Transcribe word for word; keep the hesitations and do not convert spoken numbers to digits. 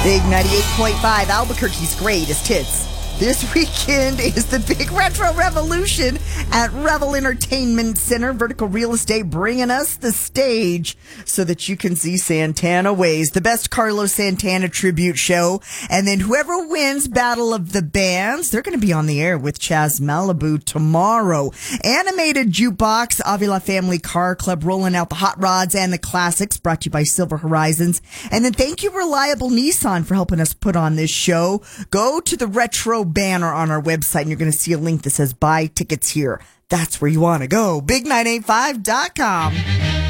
Big ninety-eight point five, Albuquerque's greatest hits. This weekend is the big retro revolution at Revel Entertainment Center. Vertical Real Estate bringing us the stage so that you can see Santana Ways, the best Carlos Santana tribute show. And then whoever wins Battle of the Bands, they're going to be on the air with Chaz Malibu tomorrow. Animated Jukebox, Avila Family Car Club rolling out the hot rods and the classics, brought to you by Silver Horizons. And then thank you, Reliable Nissan, for helping us put on this show. Go to the retro banner on our website and you're going to see a link that says buy tickets here. That's where you want to go. big nine eight five dot com.